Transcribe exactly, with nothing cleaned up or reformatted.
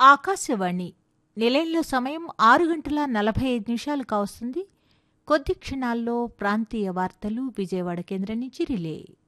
ఆకాశవాణి నిలయంలో సమయం ఆరు గంటల నలభై ఐదు నిమిషాలు కావస్తుంది. కొద్ది క్షణాల్లో ప్రాంతీయ వార్తలు విజయవాడ కేంద్రం నుంచి రిలే.